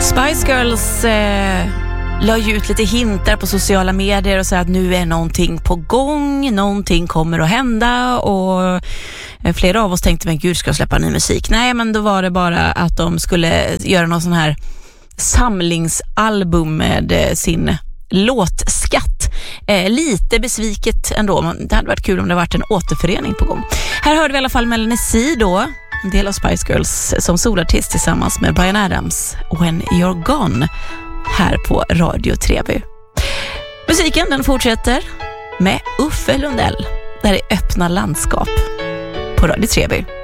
Spice Girls la ju ut lite hintar på sociala medier och sa att nu är någonting på gång, någonting kommer att hända, och flera av oss tänkte, men gud, ska jag släppa ny musik? Nej, men då var det bara att de skulle göra någon sån här samlingsalbum med sin låtskatt. Lite besviket ändå, men det hade varit kul om det varit en återförening på gång. Här hörde vi i alla fall Melanie C då, en del av Spice Girls, som solartist tillsammans med Bryan Adams, When You're Gone, här på Radio Treby. Musiken den fortsätter med Uffe Lundell. Där är öppna landskap på Radio Treby.